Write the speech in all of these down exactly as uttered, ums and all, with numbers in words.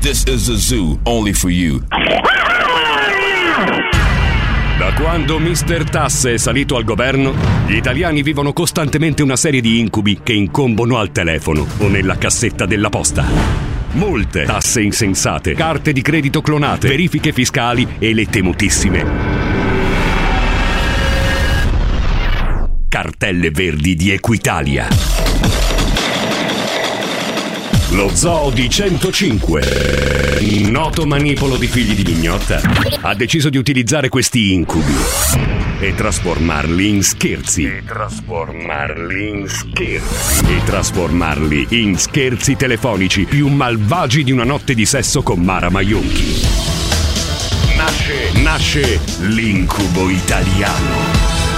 This is a zoo only for you. Da quando mister Tasse è salito al governo, gli italiani vivono costantemente una serie di incubi che incombono al telefono o nella cassetta della posta. Multe, tasse insensate, carte di credito clonate, verifiche fiscali e le temutissime cartelle verdi di Equitalia. Lo zoo di centocinque, noto manipolo di figli di mignotta, ha deciso di utilizzare questi incubi e trasformarli in scherzi. E trasformarli in scherzi. E trasformarli in scherzi telefonici più malvagi di una notte di sesso con Mara Maionchi. Nasce, nasce l'incubo italiano.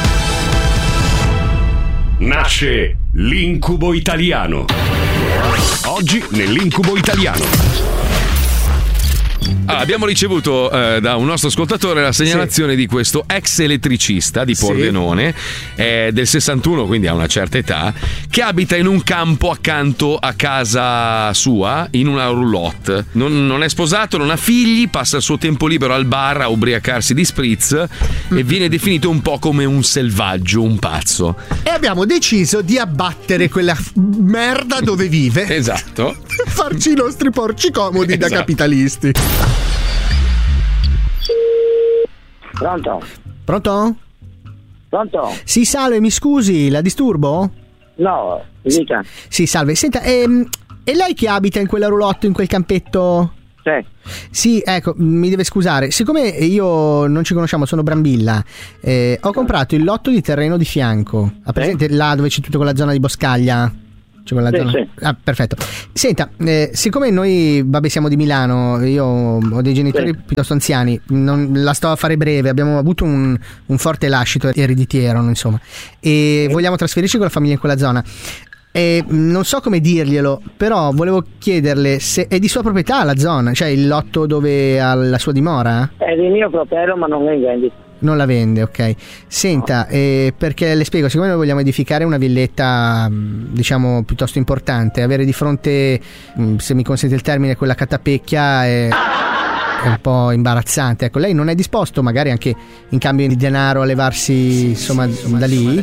Nasce l'incubo italiano. Oggi nell'incubo italiano. Ah, abbiamo ricevuto eh, da un nostro ascoltatore la segnalazione sì. di questo ex elettricista di Pordenone, sì. eh, del sessantuno, quindi ha una certa età, che abita in un campo accanto a casa sua, in una roulotte. Non, non è sposato, non ha figli, passa il suo tempo libero al bar a ubriacarsi di spritz mm. e viene definito un po' come un selvaggio, un pazzo. E abbiamo deciso di abbattere quella f- merda dove vive. Esatto. E farci i nostri porci comodi esatto. da capitalisti. Pronto? Pronto? Pronto? Sì, salve, mi scusi, la disturbo? No, dica. Sì, salve, senta, ehm, è lei che abita in quella roulotte, in quel campetto? Sì. Sì, ecco, mi deve scusare, siccome io non ci conosciamo, sono Brambilla, eh, ho comprato il lotto di terreno di fianco. Ha presente sì. là dove c'è tutta quella zona di boscaglia? Cioè quella sì, zona... sì. Ah, perfetto. Senta, eh, siccome noi, vabbè, siamo di Milano, io ho dei genitori sì. piuttosto anziani, non, la sto a fare breve, abbiamo avuto un, un forte lascito ereditiero, insomma, e sì. vogliamo trasferirci con la famiglia in quella zona. E non so come dirglielo, però volevo chiederle se è di sua proprietà la zona, cioè il lotto dove ha la sua dimora? È di mio fratello, ma non è in vendita. Non la vende, ok. Senta, no. eh, perché le spiego, siccome noi vogliamo edificare una villetta, diciamo, piuttosto importante, avere di fronte, se mi consente il termine, quella catapecchia è, è un po' imbarazzante. Ecco, lei non è disposto, magari anche in cambio di denaro, a levarsi, insomma, insomma da lì?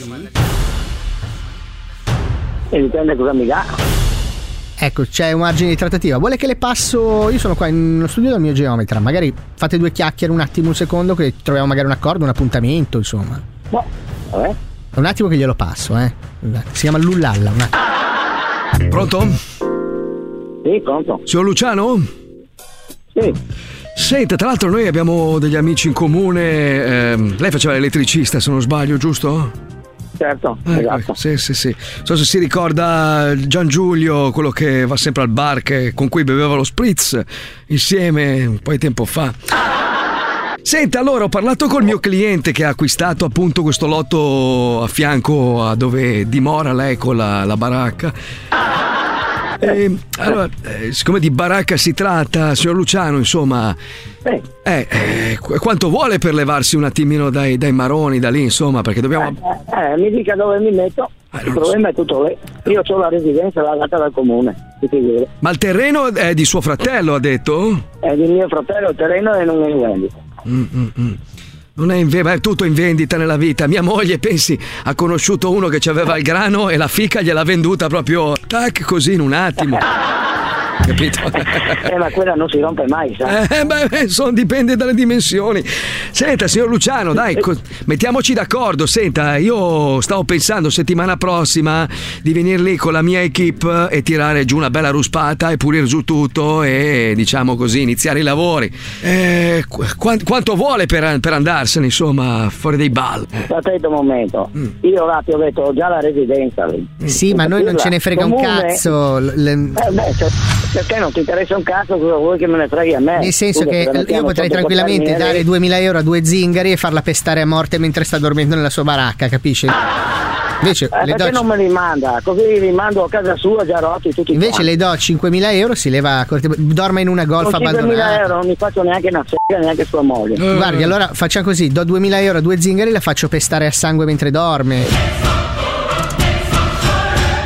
E dipende cosa mi dà. Ecco, c'è un margine di trattativa. Vuole che le passo? Io sono qua in uno studio del mio geometra. Magari fate due chiacchiere un attimo, un secondo, che troviamo magari un accordo, un appuntamento, insomma. No, vabbè. Un attimo che glielo passo, eh. Si chiama Lullalla. Un attimo. Pronto? Sì, pronto. Signor Luciano? Sì. Senta, tra l'altro noi abbiamo degli amici in comune. Eh, lei faceva l'elettricista, se non sbaglio, giusto? Certo, eh, esatto. Sì, sì, sì. Non so se si ricorda Gian Giulio, quello che va sempre al bar, che, con cui beveva lo spritz insieme un po' di tempo fa. Senta, allora ho parlato col mio cliente che ha acquistato appunto questo lotto a fianco a dove dimora lei con la, la baracca. E, allora, eh, siccome di baracca si tratta, signor Luciano, insomma, eh, eh, quanto vuole per levarsi un attimino dai, dai maroni da lì, insomma, perché dobbiamo. Eh, eh, mi dica dove mi metto. Eh, il problema so. È tutto lì. Io ho la residenza, l'ha data dal comune. Ma il terreno è di suo fratello, ha detto? È di mio fratello il terreno e non è in vendita. Mm, mm, mm. Non è in vendita, è tutto in vendita nella vita. Mia moglie, pensi, ha conosciuto uno che aveva il grano e la fica gliel'ha venduta proprio tac, così in un attimo. Capito? Eh, ma quella non si rompe mai, sai? Eh, beh, sono, dipende dalle dimensioni. Senta, signor Luciano, dai, co- mettiamoci d'accordo. Senta, io stavo pensando settimana prossima di venire lì con la mia equipe e tirare giù una bella ruspata e pulire giù tutto e, diciamo così, iniziare i lavori. Eh, qu- quanto vuole per, per andarsene, insomma, fuori dei bal? Aspetta un momento. Mm. Io là ti ho detto ho già la residenza. Sì, ma noi non ce ne frega comune. Un cazzo. Le... Eh, beh, cioè, perché non ti interessa un cazzo, cosa vuoi che me ne freghi a me? Nel senso Scusa, che io potrei tranquillamente dare duemila euro a due zingari e farla pestare a morte mentre sta dormendo nella sua baracca, capisci? Invece eh, le perché do... non me li manda? Così li mando a casa sua già rotti tutti. Invece quanti. Le do cinquemila euro, si leva dorma in una golf abbandonata. cinquemila euro non mi faccio neanche una sega, neanche sua moglie. Uh. Guardi, allora facciamo così, do duemila euro a due zingari e la faccio pestare a sangue mentre dorme.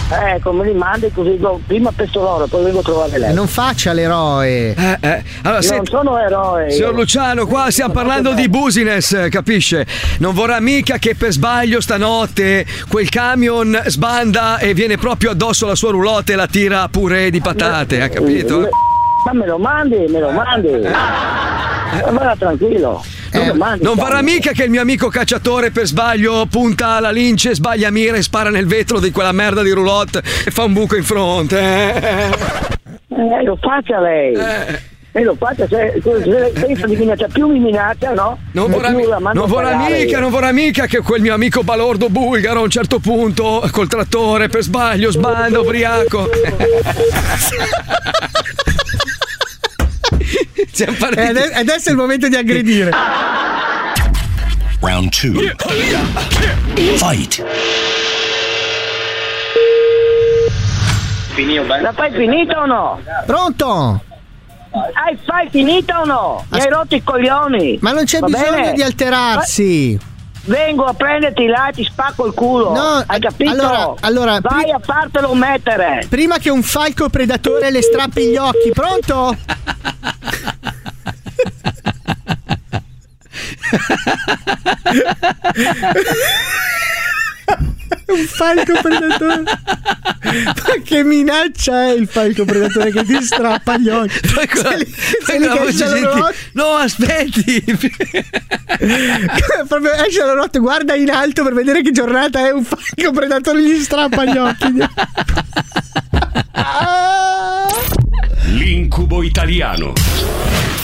Ecco, me li mandi così do, prima pesto loro, poi vengo a trovare lei. Non faccia l'eroe. Eh, eh. Allora, non senti, sono eroe. signor io. Luciano, qua stiamo parlando di business, capisce? Non vorrà mica che per sbaglio stanotte quel camion sbanda e viene proprio addosso alla sua roulotte e la tira a purè di patate, ha capito? Me, ma me lo mandi, me lo mandi. Eh. Vada tranquillo. Eh, non vorrà mica che il mio amico cacciatore per sbaglio punta la lince, sbaglia mira e spara nel vetro di quella merda di roulotte e fa un buco in fronte. Eh, eh lo faccia lei. Eh. E lo faccia, se, se pensa di minaccia, più mi minaccia, no? Non vorrà, mi, non vorrà mica, non vorrà mica che quel mio amico balordo bulgaro a un certo punto col trattore per sbaglio sbanda ubriaco. Siamo partiti. Ed è, adesso è il momento di aggredire. Round two. Fight. La fai finita o no? Pronto? Hai fai finita o no? Mi hai rotto i coglioni. Ma non c'è Va bisogno bene? di alterarsi. Vengo a prenderti là e ti spacco il culo. No, hai capito? Allora, allora vai pri- a fartelo mettere. Prima che un falco predatore le strappi gli occhi, pronto? Un falco predatore. Ma che minaccia è il falco predatore che ti strappa gli occhi? Se li, se li esce la notte... No, aspetti. Proprio esce la notte, guarda in alto per vedere che giornata è, un falco predatore gli strappa gli occhi. L'incubo italiano.